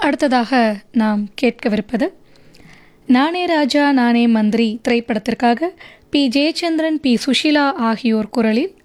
அடுத்ததாக நாம் கேட்கவிருப்பது நானே ராஜா நானே மந்திரி திரைப்படத்திற்காக பி ஜெயச்சந்திரன், பி சுஷீலா ஆகியோர் குரலில்